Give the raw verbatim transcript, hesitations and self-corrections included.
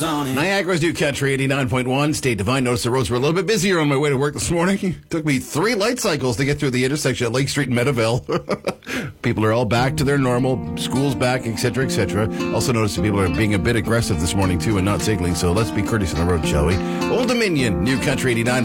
goes on. In Niagara's New Country eighty-nine point one. Stay divine. Noticed the roads were a little bit busier on my way to work this morning. Took me three light cycles to get through the intersection at Lake Street and Meadowville. People are all back to their normal. School's back, et cetera, et cetera. Also noticed that people are being a bit aggressive this morning, too, and not signaling. So let's be courteous on the road, shall we? Old Dominion, New Country eighty-nine.